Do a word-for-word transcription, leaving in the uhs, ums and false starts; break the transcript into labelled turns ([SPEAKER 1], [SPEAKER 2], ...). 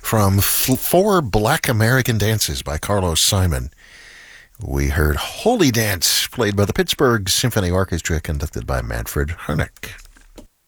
[SPEAKER 1] From F- Four Black American Dances by Carlos Simon, we heard Holy Dance, played by the Pittsburgh Symphony Orchestra, conducted by Manfred Honeck.